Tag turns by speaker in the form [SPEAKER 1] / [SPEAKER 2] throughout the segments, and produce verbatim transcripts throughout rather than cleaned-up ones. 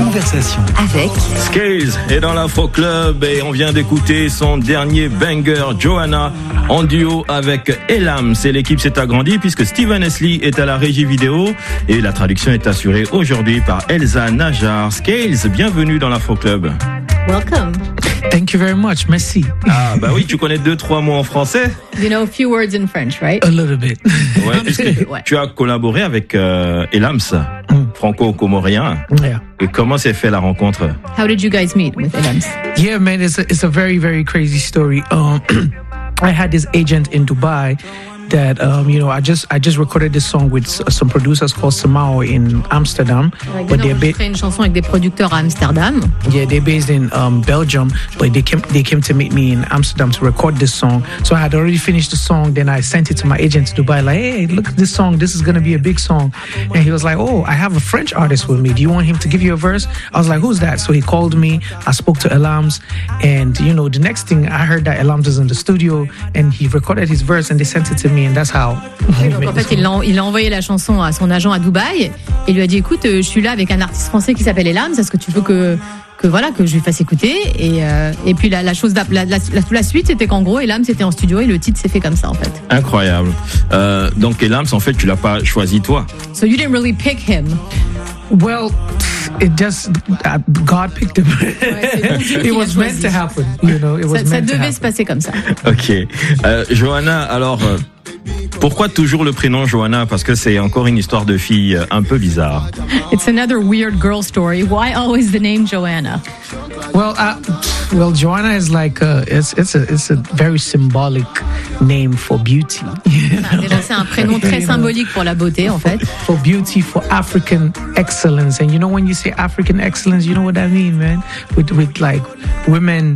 [SPEAKER 1] conversation
[SPEAKER 2] avec
[SPEAKER 3] Scales est dans l'Afro Club et on vient d'écouter son dernier banger, Joanna, en duo avec Elam. C'est l'équipe s'est agrandie puisque Steven Esli est à la régie vidéo et la traduction est assurée aujourd'hui par Elsa Najar. Scales, bienvenue dans l'Afro Club.
[SPEAKER 2] Welcome.
[SPEAKER 1] Thank you very much. Merci.
[SPEAKER 3] Ah bah oui, tu connais deux trois mots en français.
[SPEAKER 2] You know a few words in French, right?
[SPEAKER 1] A little bit.
[SPEAKER 3] Ouais. Est-ce que
[SPEAKER 2] Ouais.
[SPEAKER 3] tu as collaboré avec euh, Elams,
[SPEAKER 1] Mm.
[SPEAKER 3] franco-comorien.
[SPEAKER 1] Yeah.
[SPEAKER 3] Et comment s'est fait la rencontre?
[SPEAKER 2] How did you guys meet with Elams?
[SPEAKER 1] Yeah, man, it's a, it's a very, very crazy story. Um, I had this agent in Dubai that, um, you know, I just I just recorded this song with s- some producers called Samao in Amsterdam. But they're ba-
[SPEAKER 2] J'ai une chanson avec des producteurs à Amsterdam.
[SPEAKER 1] yeah, they're based in um, Belgium, but they came they came to meet me in Amsterdam to record this song. So I had already finished the song. Then I sent it to my agent to Dubai, like, hey, look at this song. This is gonna be a big song. And he was like, oh, I have a French artist with me. Do you want him to give you a verse? I was like, who's that? So he called me. I spoke to Elams, and you know, the next thing I heard that Elams was in the studio, and he recorded his verse, and they sent it to me, and that's how. we
[SPEAKER 2] Donc
[SPEAKER 1] made
[SPEAKER 2] en
[SPEAKER 1] this
[SPEAKER 2] fait, il
[SPEAKER 1] song.
[SPEAKER 2] a, il a envoyé la chanson à son agent à Dubaï et lui a dit écoute, euh, je suis là avec un artiste français qui s'appelle Elams. Est-ce que tu veux que que voilà que je lui fasse écouter et euh, et puis la, la chose d'ap- la, la, la, la suite c'était qu'en gros Elams était en studio et le titre s'est fait comme ça en fait.
[SPEAKER 3] Incroyable. Euh, donc Elams, en fait, tu l'as pas choisi toi.
[SPEAKER 2] So you didn't really pick him.
[SPEAKER 1] Well, it just uh, God picked him.
[SPEAKER 2] Dieu qui
[SPEAKER 1] It
[SPEAKER 2] l'a
[SPEAKER 1] was meant
[SPEAKER 2] choisi.
[SPEAKER 1] to happen, you know. It was
[SPEAKER 2] Ça, ça
[SPEAKER 1] meant to
[SPEAKER 2] devait
[SPEAKER 1] happen.
[SPEAKER 2] se passer comme ça.
[SPEAKER 3] Ok. Euh, Johanna, alors, euh, pourquoi toujours le prénom Johanna? Parce que c'est encore une histoire de fille euh, un peu bizarre.
[SPEAKER 2] It's another weird girl story. Why always the name Joanna?
[SPEAKER 1] Well, uh, well, Joanna is like a, it's it's a it's a very symbolic name for beauty.
[SPEAKER 2] Ah, déjà, c'est un prénom très symbolique pour la beauté en fait.
[SPEAKER 1] For beauty, for African excellence, and you know when you say African excellence, you know what that means, man. With with like women,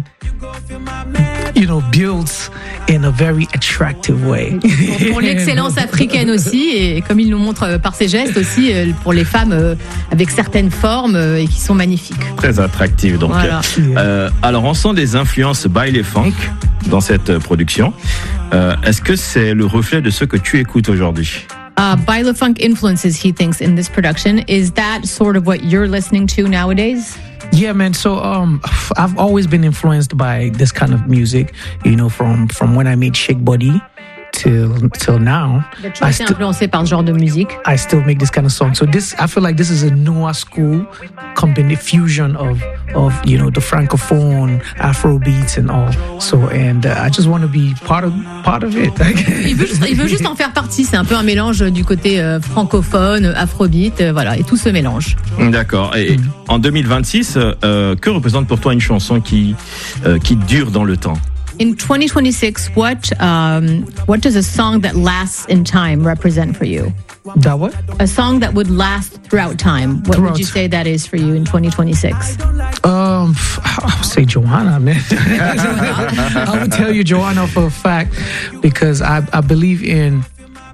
[SPEAKER 1] you know, built in a very attractive way.
[SPEAKER 2] Pour l'excellence africaine aussi, et comme il nous montre euh, par ses gestes aussi, euh, pour les femmes euh, avec certaines formes euh, et qui sont magnifiques.
[SPEAKER 3] Très attractive, donc.
[SPEAKER 2] Voilà.
[SPEAKER 3] Euh, alors, on sent des influences baile et funk dans cette euh, production. Euh, Est-ce que c'est le reflet de ce que tu écoutes aujourd'hui?
[SPEAKER 2] Uh, Baile Funk influences, he thinks, in this production. Is that sort of what you're listening to nowadays?
[SPEAKER 1] Yeah, man. So um, I've always been influenced by this kind of music, you know, from from when I made Shake Body till till now.
[SPEAKER 2] Tu
[SPEAKER 1] I
[SPEAKER 2] as été
[SPEAKER 1] still
[SPEAKER 2] influencé par ce genre de musique.
[SPEAKER 1] I still make this kind of song. So this I feel like this is a newer school combination fusion of of you know the francophone Afro beats and all. So and uh, I just want to be part of part of it.
[SPEAKER 2] Il veut, juste, il veut juste en faire partie. C'est un peu un mélange du côté euh, francophone, afrobeat, euh, voilà, et tout se mélange.
[SPEAKER 3] D'accord. Et en deux mille vingt-six, euh, que représente pour toi une chanson qui, euh, qui dure dans le temps?
[SPEAKER 2] In twenty twenty-six, what um, what does a song that lasts in time represent for you?
[SPEAKER 1] That what?
[SPEAKER 2] A song that would last throughout time. What would
[SPEAKER 1] Throughout.
[SPEAKER 2] you say that is for you in twenty twenty-six?
[SPEAKER 1] Um, I would say Joanna, man. I would tell you Joanna for a fact because I, I believe in